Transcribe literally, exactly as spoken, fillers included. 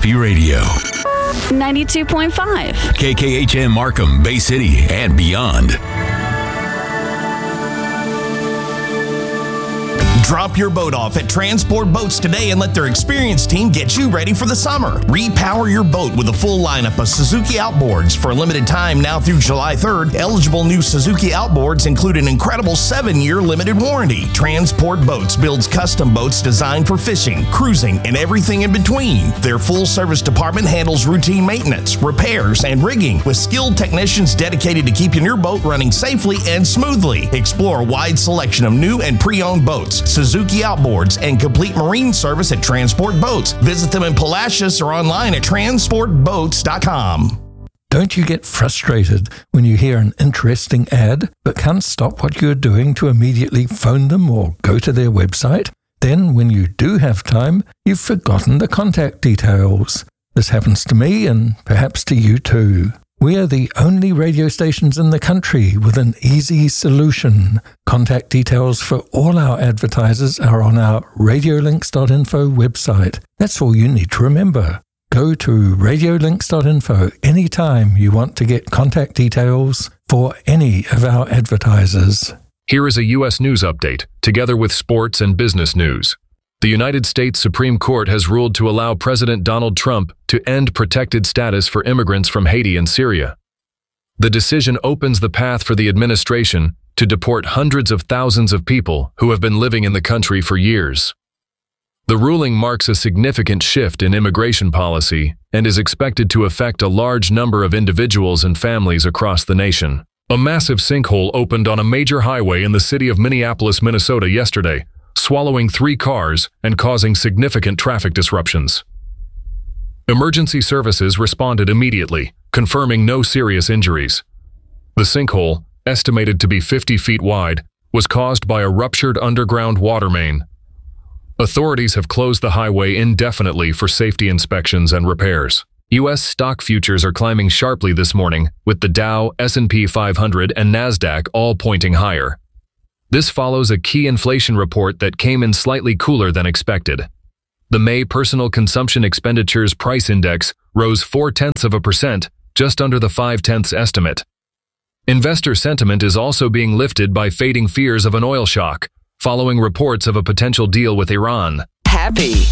Happy Radio. ninety-two point five. K K H M Markham, Bay City, and beyond. Drop your boat off at Transport Boats today and let their experienced team get you ready for the summer. Repower your boat with a full lineup of Suzuki outboards for a limited time now through July third. Eligible new Suzuki outboards include an incredible seven-year limited warranty. Transport Boats builds custom boats designed for fishing, cruising, and everything in between. Their full-service department handles routine maintenance, repairs, and rigging with skilled technicians dedicated to keeping your boat running safely and smoothly. Explore a wide selection of new and pre-owned boats, Suzuki outboards, and complete marine service at Transport Boats. Visit them in Palacios or online at transport boats dot com. Don't you get frustrated when you hear an interesting ad but can't stop what you're doing to immediately phone them or go to their website? Then, when you do have time, you've forgotten the contact details. This happens to me and perhaps to you too. We are the only radio stations in the country with an easy solution. Contact details for all our advertisers are on our radiolinks dot info website. That's all you need to remember. Go to radiolinks dot info anytime you want to get contact details for any of our advertisers. Here is a U S news update, together with sports and business news. The United States Supreme Court has ruled to allow President Donald Trump to end protected status for immigrants from Haiti and Syria. The decision opens the path for the administration to deport hundreds of thousands of people who have been living in the country for years. The ruling marks a significant shift in immigration policy and is expected to affect a large number of individuals and families across the nation. A massive sinkhole opened on a major highway in the city of Minneapolis, Minnesota yesterday, swallowing three cars and causing significant traffic disruptions. Emergency services responded immediately, confirming no serious injuries. The sinkhole, estimated to be fifty feet wide, was caused by a ruptured underground water main. Authorities have closed the highway indefinitely for safety inspections and repairs. U S stock futures are climbing sharply this morning, with the Dow, S and P five hundred, and NASDAQ all pointing higher. This follows a key inflation report that came in slightly cooler than expected. The May Personal Consumption Expenditures Price Index rose four-tenths of a percent, just under the five-tenths estimate. Investor sentiment is also being lifted by fading fears of an oil shock, following reports of a potential deal with Iran. Happy.